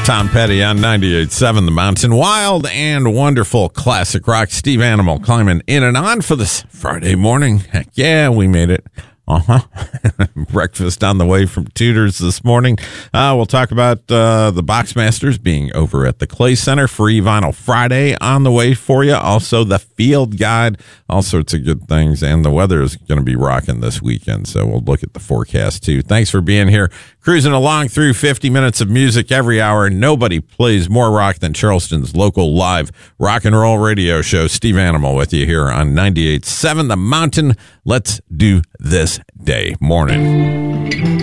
Tom Petty on 98.7 The Mountain. Wild and wonderful classic rock. Steve Animal climbing in and on for this Friday morning. Heck yeah, we made it. Breakfast on the way from Tudor's this morning. We'll talk about the Boxmasters being over at the Clay Center. Free Vinyl Friday on the way for you. Also, the Field Guide. All sorts of good things. And the weather is going to be rocking this weekend. So we'll look at the forecast, too. Thanks for being here. Cruising along through 50 minutes of music every hour. Nobody plays more rock than Charleston's local live rock and roll radio show. Steve Animal with you here on 98.7 The Mountain. Let's do this day morning.